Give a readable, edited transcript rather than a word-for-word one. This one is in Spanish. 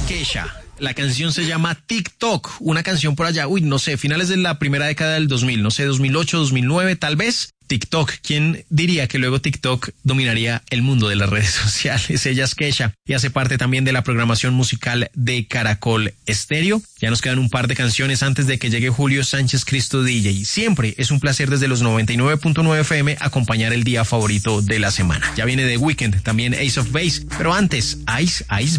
Kesha. La canción se llama TikTok, una canción por allá, no sé, finales de la primera década del 2000, no sé, 2008, 2009, tal vez. TikTok, ¿quién diría que luego TikTok dominaría el mundo de las redes sociales? Ella es Kesha y hace parte también de la programación musical de Caracol Estéreo. Ya nos quedan un par de canciones antes de que llegue Julio Sánchez Cristo DJ. Siempre es un placer desde los 99.9 FM acompañar el día favorito de la semana. Ya viene The Weeknd, también Ace of Base, pero antes, Ice